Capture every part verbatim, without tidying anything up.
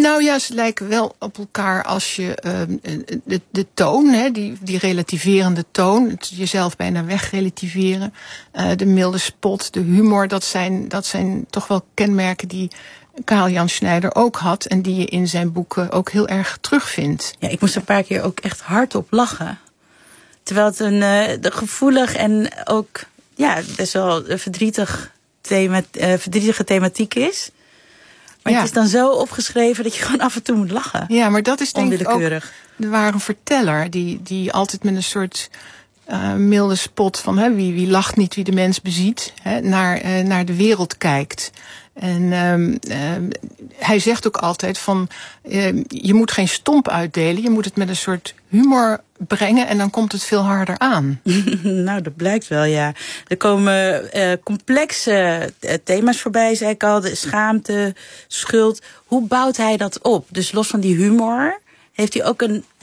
Nou ja, ze lijken wel op elkaar als je uh, de, de toon, hè, die, die relativerende toon, het jezelf bijna wegrelativeren, uh, de milde spot, de humor, dat zijn, dat zijn toch wel kenmerken die Karl-Jan Schneider ook had en die je in zijn boeken ook heel erg terugvindt. Ja, ik moest een paar keer ook echt hardop lachen. Terwijl het een uh, gevoelig en ook ja, best wel verdrietig thema, uh, verdrietige thematiek is. Maar ja. Het is dan zo opgeschreven dat je gewoon af en toe moet lachen. Ja, maar dat is denk ik ook de ware verteller. Die, die altijd met een soort uh, milde spot van hè, wie, wie lacht niet wie de mens beziet, hè, naar, uh, naar de wereld kijkt. En um, uh, hij zegt ook altijd van uh, je moet geen stomp uitdelen. Je moet het met een soort humor brengen en dan komt het veel harder aan. Nou, dat blijkt wel, ja. Er komen uh, complexe uh, thema's voorbij, zei ik al. De schaamte, schuld. Hoe bouwt hij dat op? Dus los van die humor heeft hij ook een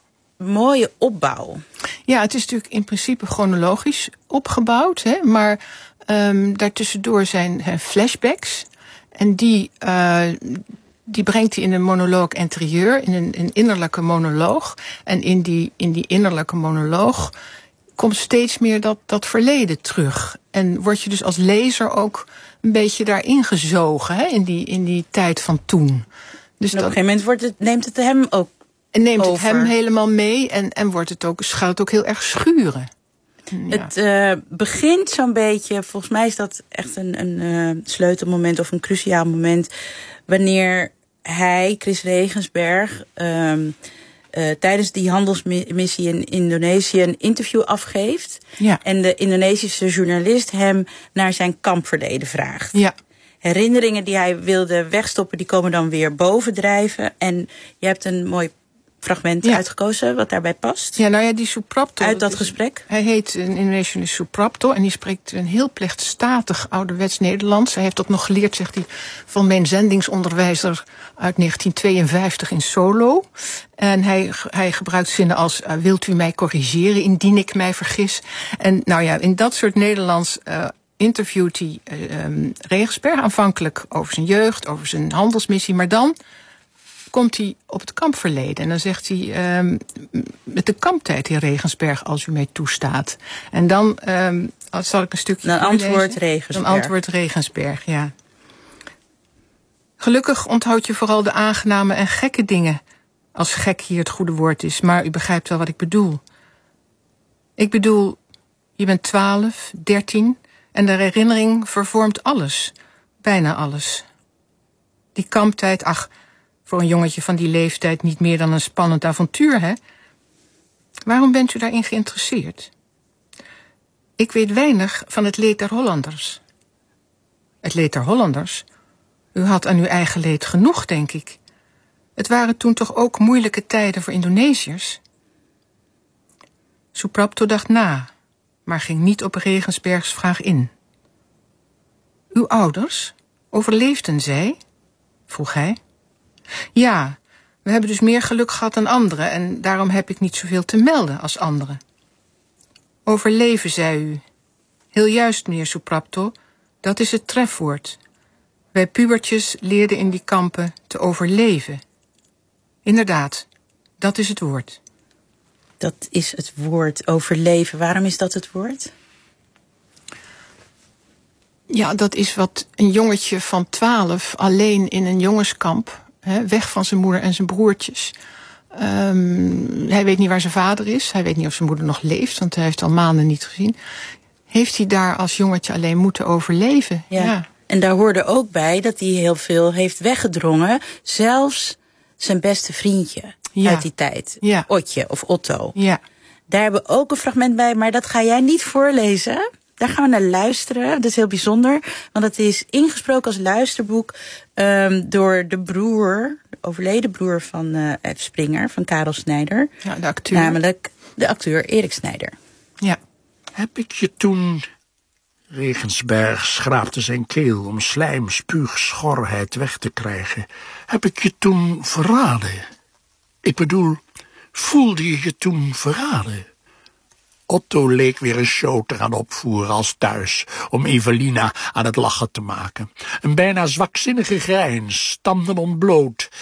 mooie opbouw. Ja, het is natuurlijk in principe chronologisch opgebouwd, hè, maar um, daartussendoor zijn uh, flashbacks. En die, uh, die brengt hij in een monoloog interieur, in een, een innerlijke monoloog. En in die, in die innerlijke monoloog komt steeds meer dat, dat verleden terug. En word je dus als lezer ook een beetje daarin gezogen, hè, in, die, in die tijd van toen. Dus en op dat, een gegeven moment wordt het, neemt het hem ook En neemt over. het hem helemaal mee en, en wordt het ook, gaat het ook heel erg schuren. Ja. Het uh, begint zo'n beetje, volgens mij is dat echt een, een uh, sleutelmoment of een cruciaal moment, wanneer hij, Chris Regensberg, um, uh, tijdens die handelsmissie in Indonesië een interview afgeeft. Ja. En de Indonesische journalist hem naar zijn kampverleden vraagt. Ja. Herinneringen die hij wilde wegstoppen, die komen dan weer bovendrijven. En je hebt een mooi fragment ja. uitgekozen wat daarbij past. Ja, nou ja, die Suprapto. Uit dat is, gesprek. Hij heet in Indonesië Suprapto en die spreekt een heel plechtstatig ouderwets Nederlands. Hij heeft dat nog geleerd, zegt hij, van mijn zendingsonderwijzer uit negentien tweeënvijftig in Solo. En hij, hij gebruikt zinnen als, uh, wilt u mij corrigeren indien ik mij vergis? En nou ja, in dat soort Nederlands uh, interviewt hij uh, um, Regensberg aanvankelijk over zijn jeugd, over zijn handelsmissie, maar dan komt hij op het kampverleden. En dan zegt hij, um, met de kamptijd in Regensberg, als u mij toestaat. En dan um, zal ik een stukje Dan antwoordt Regensberg. Dan antwoordt Regensberg, ja. Gelukkig onthoudt je vooral de aangename en gekke dingen, als gek hier het goede woord is. Maar u begrijpt wel wat ik bedoel. Ik bedoel, je bent twaalf, dertien... en de herinnering vervormt alles. Bijna alles. Die kamptijd, ach, voor een jongetje van die leeftijd niet meer dan een spannend avontuur, hè? Waarom bent u daarin geïnteresseerd? Ik weet weinig van het leed der Hollanders. Het leed der Hollanders? U had aan uw eigen leed genoeg, denk ik. Het waren toen toch ook moeilijke tijden voor Indonesiërs? Suprapto dacht na, maar ging niet op Regensbergs vraag in. Uw ouders, overleefden zij? Vroeg hij. Ja, we hebben dus meer geluk gehad dan anderen en daarom heb ik niet zoveel te melden als anderen. Overleven, zei u. Heel juist, meneer Suprapto, dat is het trefwoord. Wij pubertjes leerden in die kampen te overleven. Inderdaad, dat is het woord. Dat is het woord, overleven. Waarom is dat het woord? Ja, dat is wat een jongetje van twaalf alleen in een jongenskamp, hè, weg van zijn moeder en zijn broertjes. Um, hij weet niet waar zijn vader is. Hij weet niet of zijn moeder nog leeft, want hij heeft al maanden niet gezien. Heeft hij daar als jongetje alleen moeten overleven? Ja. ja. En daar hoorde ook bij dat hij heel veel heeft weggedrongen. Zelfs zijn beste vriendje ja. uit die tijd. Ja. Otje of Otto. Ja. Daar hebben we ook een fragment bij, maar dat ga jij niet voorlezen. Daar gaan we naar luisteren. Dat is heel bijzonder, want het is ingesproken als luisterboek um, door de broer, de overleden broer van uh, F. Springer, van Karel Snijder. Ja, de acteur. Namelijk de acteur Erik Snijder. Ja. Heb ik je toen... Regensberg schraapte zijn keel om slijm, spuug, schorheid weg te krijgen. Heb ik je toen verraden? Ik bedoel, voelde je je toen verraden? Otto leek weer een show te gaan opvoeren als thuis, om Evelina aan het lachen te maken. Een bijna zwakzinnige grijns, tanden ontbloot,